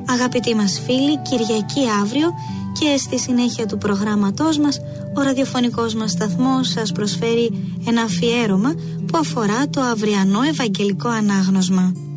Αγαπητοί μας φίλοι, Κυριακή αύριο και στη συνέχεια του προγράμματός μας, ο ραδιοφωνικός μας σταθμός σας προσφέρει ένα αφιέρωμα που αφορά το αυριανό Ευαγγελικό Ανάγνωσμα.